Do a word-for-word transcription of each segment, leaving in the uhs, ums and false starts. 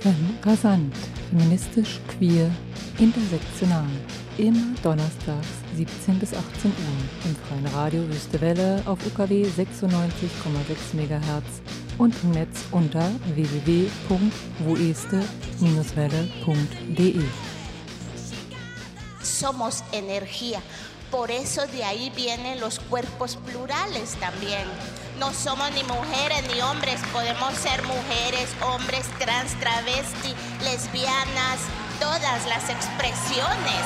Femme rasant, feministisch, queer, intersektional. Immer donnerstags siebzehn bis achtzehn Uhr im freien Radio Wüste Welle auf U K W sechsundneunzig Komma sechs Megahertz und im Netz unter w w w punkt woeste Bindestrich welle punkt de. Somos energía. Por eso de ahí vienen los cuerpos plurales también. No somos ni mujeres ni hombres, podemos ser mujeres, hombres, trans, travesti, lesbianas, todas las expresiones.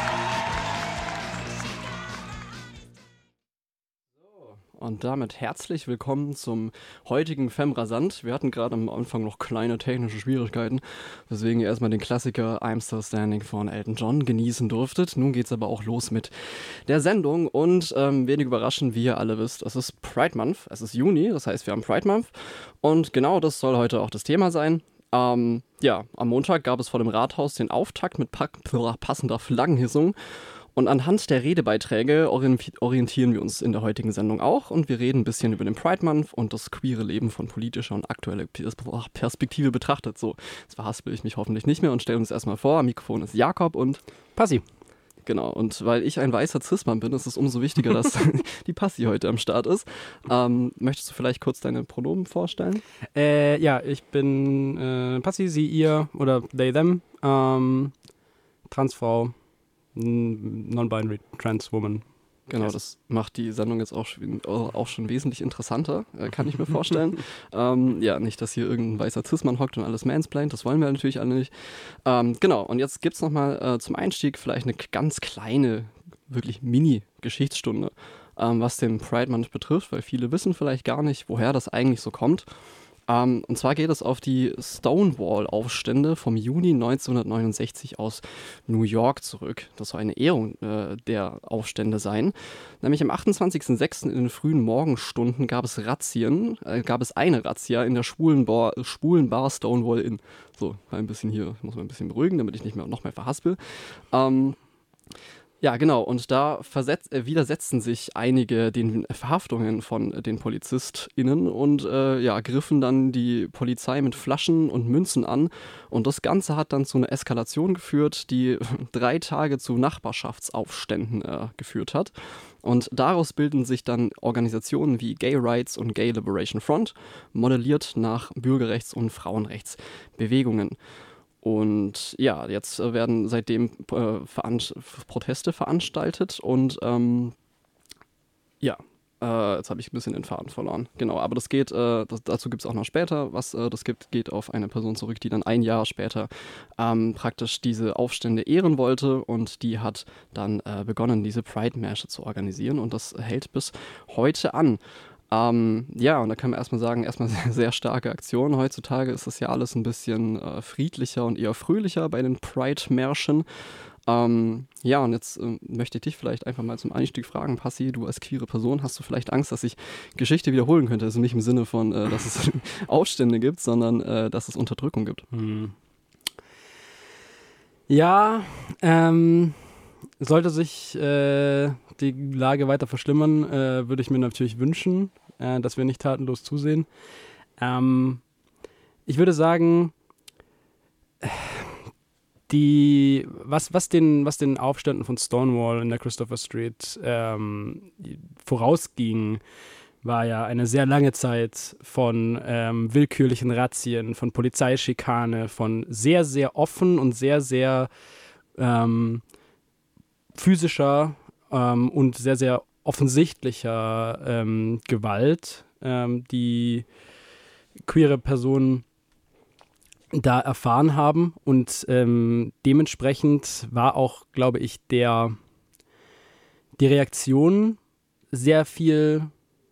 Und damit herzlich willkommen zum heutigen Femme rasant. Wir hatten gerade am Anfang noch kleine technische Schwierigkeiten, weswegen ihr erstmal den Klassiker I'm Still Standing von Elton John genießen durftet. Nun geht's aber auch los mit der Sendung und ähm, wenig überraschend, wie ihr alle wisst, es ist Pride Month, es ist Juni, das heißt wir haben Pride Month und genau das soll heute auch das Thema sein. Ähm, ja, am Montag gab es vor dem Rathaus den Auftakt mit pack- passender Flaggenhissung. Und anhand der Redebeiträge orientieren wir uns in der heutigen Sendung auch und wir reden ein bisschen über den Pride Month und das queere Leben von politischer und aktueller Perspektive betrachtet. So, jetzt verhaspel ich mich hoffentlich nicht mehr und stelle uns erstmal vor, am Mikrofon ist Jakob und Passi. Genau, und weil ich ein weißer Cis-Mann bin, ist es umso wichtiger, dass die Passi heute am Start ist. Ähm, möchtest du vielleicht kurz deine Pronomen vorstellen? Äh, ja, ich bin äh, Passi, sie, ihr oder they, them, ähm, Transfrau. Non-binary, trans woman. Genau, yes. Das macht die Sendung jetzt auch, auch schon wesentlich interessanter, äh, kann ich mir vorstellen. ähm, ja, nicht, dass hier irgendein weißer Cis-Mann hockt und alles mansplaint, das wollen wir natürlich alle nicht. Ähm, genau, und jetzt gibt es nochmal äh, zum Einstieg vielleicht eine ganz kleine, wirklich Mini-Geschichtsstunde, ähm, was den Pride Month betrifft, weil viele wissen vielleicht gar nicht, woher das eigentlich so kommt. Um, und zwar geht es auf die Stonewall-Aufstände vom Juni neunzehnhundertneunundsechzig aus New York zurück. Das soll eine Ehrung äh, der Aufstände sein. Nämlich am achtundzwanzigsten sechsten in den frühen Morgenstunden gab es Razzien, äh, gab es eine Razzia in der schwulen Bar, schwulen Bar Stonewall Inn. So, ein bisschen hier, muss man ein bisschen beruhigen, damit ich nicht mehr noch mehr verhaspel. Ähm, Ja, genau. Und da versetz, äh, widersetzten sich einige den Verhaftungen von äh, den PolizistInnen und äh, ja, griffen dann die Polizei mit Flaschen und Münzen an. Und das Ganze hat dann zu einer Eskalation geführt, die drei Tage zu Nachbarschaftsaufständen äh, geführt hat. Und daraus bilden sich dann Organisationen wie Gay Rights und Gay Liberation Front, modelliert nach Bürgerrechts- und Frauenrechtsbewegungen. Und ja, jetzt äh, werden seitdem äh, veran- Proteste veranstaltet und ähm, ja, äh, jetzt habe ich ein bisschen den Faden verloren. Genau, aber das geht, äh, das, dazu gibt es auch noch später, was äh, das gibt, geht auf eine Person zurück, die dann ein Jahr später ähm, praktisch diese Aufstände ehren wollte und die hat dann äh, begonnen, diese Pride-Märsche zu organisieren und das hält bis heute an. Ähm, ja, und da kann man erstmal sagen, erstmal sehr, sehr starke Aktion. Heutzutage ist das ja alles ein bisschen äh, friedlicher und eher fröhlicher bei den Pride-Märschen. Ähm, ja, und jetzt äh, möchte ich dich vielleicht einfach mal zum Einstieg fragen, Passi, du als queere Person, hast du vielleicht Angst, dass sich Geschichte wiederholen könnte? Also nicht im Sinne von, äh, dass es Aufstände gibt, sondern äh, dass es Unterdrückung gibt. Hm. Ja, ähm... Sollte sich äh, die Lage weiter verschlimmern, äh, würde ich mir natürlich wünschen, äh, dass wir nicht tatenlos zusehen. Ähm, ich würde sagen, die, was, was, den, was den Aufständen von Stonewall in der Christopher Street ähm, vorausging, war ja eine sehr lange Zeit von ähm, willkürlichen Razzien, von Polizeischikane, von sehr, sehr offen und sehr, sehr ähm, physischer ähm, und sehr, sehr offensichtlicher ähm, Gewalt, ähm, die queere Personen da erfahren haben. Und ähm, dementsprechend war auch, glaube ich, der die Reaktion sehr viel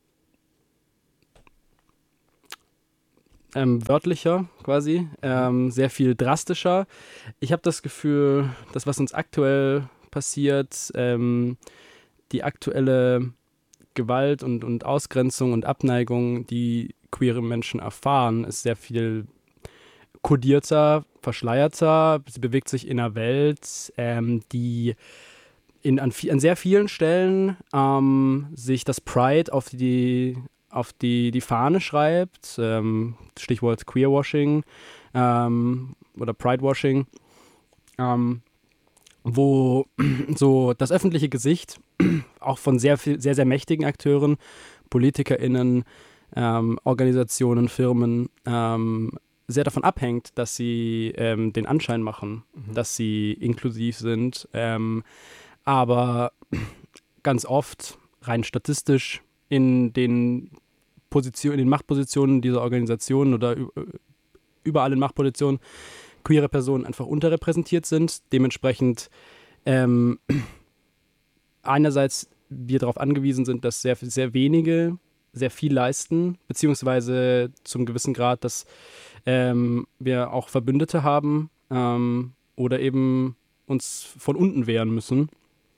ähm, wörtlicher quasi, ähm, sehr viel drastischer. Ich habe das Gefühl, das, was uns aktuell passiert, ähm, die aktuelle Gewalt und, und Ausgrenzung und Abneigung, die queere Menschen erfahren, ist sehr viel kodierter, verschleierter. Sie bewegt sich in einer Welt, ähm, die in, an, an sehr vielen Stellen ähm, sich das Pride auf die auf die, die Fahne schreibt, ähm, Stichwort Queerwashing ähm, oder Pridewashing, ähm, wo so das öffentliche Gesicht auch von sehr, viel, sehr, sehr mächtigen Akteuren, PolitikerInnen, ähm, Organisationen, Firmen, ähm, sehr davon abhängt, dass sie ähm, den Anschein machen, mhm. dass sie inklusiv sind, ähm, aber ganz oft rein statistisch in den Positionen, in den Machtpositionen dieser Organisationen oder überall in Machtpositionen queere Personen einfach unterrepräsentiert sind. Dementsprechend ähm, einerseits wir darauf angewiesen sind, dass sehr, sehr wenige sehr viel leisten, beziehungsweise zum gewissen Grad, dass ähm, wir auch Verbündete haben ähm, oder eben uns von unten wehren müssen.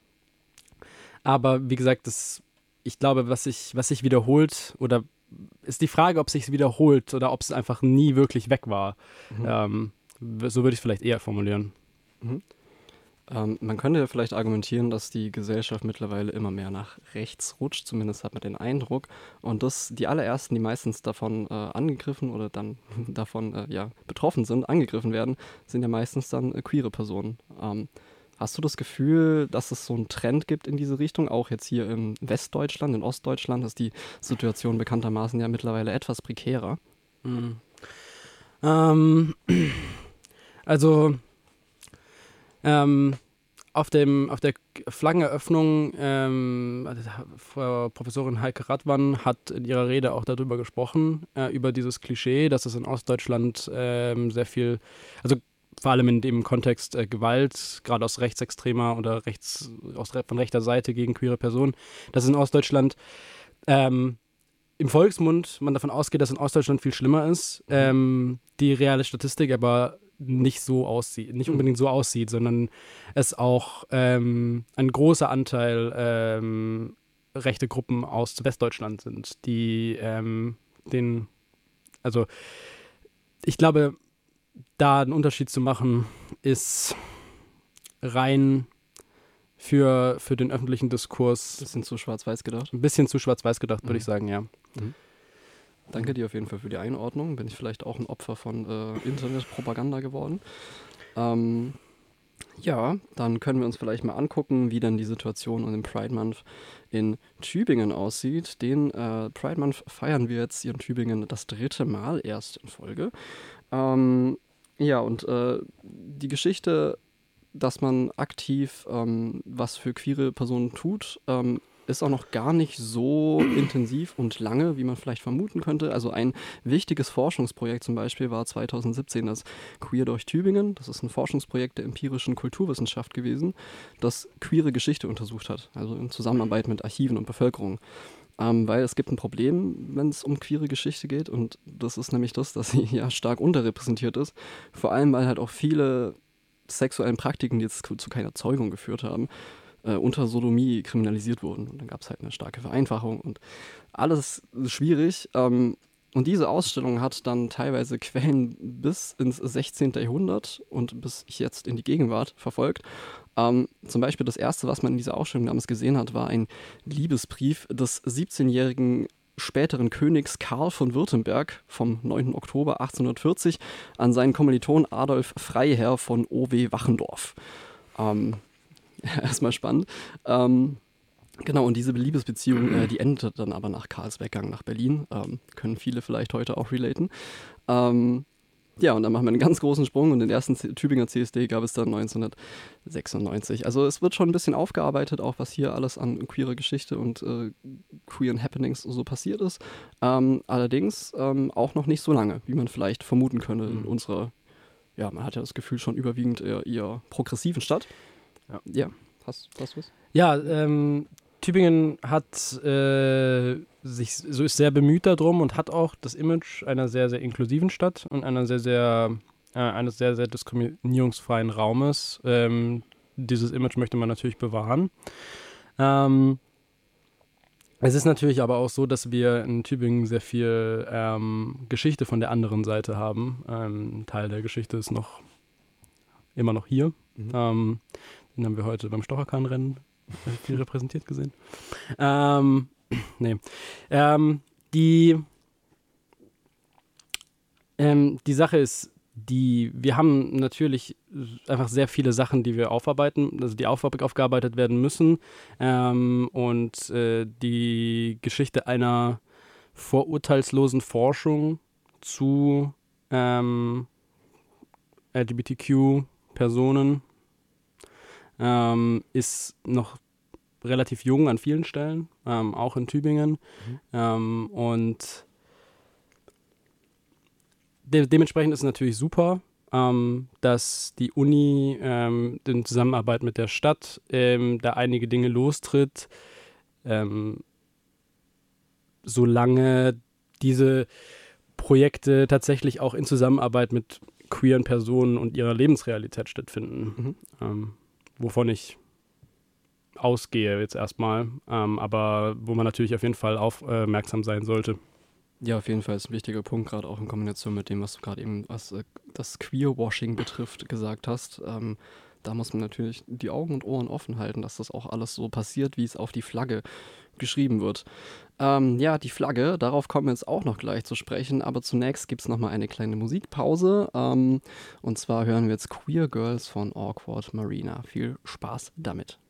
Aber wie gesagt, das, ich glaube, was sich was sich wiederholt, oder ist die Frage, ob es sich wiederholt oder ob es einfach nie wirklich weg war. Mhm. Ähm, so würde ich es vielleicht eher formulieren. Mhm. Ähm, man könnte ja vielleicht argumentieren, dass die Gesellschaft mittlerweile immer mehr nach rechts rutscht, zumindest hat man den Eindruck. Und dass die allerersten, die meistens davon äh, angegriffen oder dann davon äh, ja, betroffen sind, angegriffen werden, sind ja meistens dann äh, queere Personen. Ähm, hast du das Gefühl, dass es so einen Trend gibt in diese Richtung? Auch jetzt hier in Westdeutschland, in Ostdeutschland ist die Situation bekanntermaßen ja mittlerweile etwas prekärer. Mhm. Ähm, also Ähm, auf, dem, auf der Flaggeneröffnung, ähm, Frau Professorin Heike Radwan hat in ihrer Rede auch darüber gesprochen, äh, über dieses Klischee, dass es in Ostdeutschland ähm, sehr viel, also vor allem in dem Kontext äh, Gewalt, gerade aus rechtsextremer oder rechts, aus, von rechter Seite gegen queere Personen, dass es in Ostdeutschland ähm, im Volksmund man davon ausgeht, dass in Ostdeutschland viel schlimmer ist, ähm, die reale Statistik aber nicht so aussieht, nicht unbedingt so aussieht, sondern es auch ähm, ein großer Anteil ähm, rechte Gruppen aus Westdeutschland sind, die ähm, den, also ich glaube, da einen Unterschied zu machen, ist rein für, für den öffentlichen Diskurs. Ein bisschen zu schwarz-weiß gedacht? Ein bisschen zu schwarz-weiß gedacht, würde mhm. ich sagen, ja. Mhm. Danke dir auf jeden Fall für die Einordnung. Bin ich vielleicht auch ein Opfer von äh, Internetpropaganda geworden. Ähm, ja, dann können wir uns vielleicht mal angucken, wie dann die Situation um den Pride Month in Tübingen aussieht. Den äh, Pride Month feiern wir jetzt hier in Tübingen das dritte Mal erst in Folge. Ähm, ja, und äh, die Geschichte, dass man aktiv ähm, was für queere Personen tut, ähm, ist auch noch gar nicht so intensiv und lange, wie man vielleicht vermuten könnte. Also ein wichtiges Forschungsprojekt zum Beispiel war zwanzig siebzehn das Queer durch Tübingen. Das ist ein Forschungsprojekt der empirischen Kulturwissenschaft gewesen, das queere Geschichte untersucht hat, also in Zusammenarbeit mit Archiven und Bevölkerung. Ähm, weil es gibt ein Problem, wenn es um queere Geschichte geht, und das ist nämlich das, dass sie ja stark unterrepräsentiert ist. Vor allem, weil halt auch viele sexuellen Praktiken, die jetzt zu keiner Zeugung geführt haben, Äh, unter Sodomie kriminalisiert wurden. Und dann gab es halt eine starke Vereinfachung und alles schwierig. Ähm, und diese Ausstellung hat dann teilweise Quellen bis ins sechzehnten Jahrhundert und bis jetzt in die Gegenwart verfolgt. Ähm, zum Beispiel das erste, was man in dieser Ausstellung damals gesehen hat, war ein Liebesbrief des siebzehnjährigen späteren Königs Karl von Württemberg vom neunten Oktober achtzehnhundertvierzig an seinen Kommiliton Adolf Freiherr von O W Wachendorf. Ähm, Erstmal spannend. Ähm, genau, und diese Liebesbeziehung, äh, die endete dann aber nach Karls Weggang nach Berlin. Ähm, können viele vielleicht heute auch relaten. Ähm, ja, und dann machen wir einen ganz großen Sprung, und den ersten C- Tübinger C S D gab es dann neunzehnhundertsechsundneunzig. Also es wird schon ein bisschen aufgearbeitet, auch was hier alles an queerer Geschichte und äh, queeren Happenings so passiert ist. Ähm, allerdings ähm, auch noch nicht so lange, wie man vielleicht vermuten könnte in unserer, ja, man hat ja das Gefühl, schon überwiegend eher, eher progressiven Stadt. Ja, ja. Hast, hast du was? Ja, ähm, Tübingen hat äh, sich so ist sehr bemüht darum und hat auch das Image einer sehr, sehr inklusiven Stadt und einer sehr, sehr, äh, eines sehr, sehr diskriminierungsfreien Raumes. Ähm, dieses Image möchte man natürlich bewahren. Ähm, es ist natürlich aber auch so, dass wir in Tübingen sehr viel ähm, Geschichte von der anderen Seite haben. Ähm, ein Teil der Geschichte ist noch immer noch hier. Mhm. Ähm, Den haben wir heute beim Stocherkran-Rennen viel repräsentiert gesehen. Ähm, nee. Ähm, die, ähm, die Sache ist, die, wir haben natürlich einfach sehr viele Sachen, die wir aufarbeiten, also die auf, aufgearbeitet werden müssen. Ähm, und äh, die Geschichte einer vorurteilslosen Forschung zu ähm, L G B T Q-Personen ähm, ist noch relativ jung an vielen Stellen, ähm, auch in Tübingen. Mhm. Ähm, und de- dementsprechend ist es natürlich super, ähm, dass die Uni ähm, in Zusammenarbeit mit der Stadt ähm, da einige Dinge lostritt, ähm, solange diese Projekte tatsächlich auch in Zusammenarbeit mit queeren Personen und ihrer Lebensrealität stattfinden. Mhm. Ähm, wovon ich ausgehe jetzt erstmal, ähm, aber wo man natürlich auf jeden Fall aufmerksam sein sollte. Ja, auf jeden Fall ist ein wichtiger Punkt, gerade auch in Kombination mit dem, was du gerade eben, was äh, das Queerwashing betrifft, gesagt hast. Ähm, da muss man natürlich die Augen und Ohren offen halten, dass das auch alles so passiert, wie es auf die Flagge geschrieben wird. Ähm, ja, die Flagge, darauf kommen wir jetzt auch noch gleich zu sprechen, aber zunächst gibt es nochmal eine kleine Musikpause. Ähm, und zwar hören wir jetzt Queer Girls von Awkward Marina. Viel Spaß damit.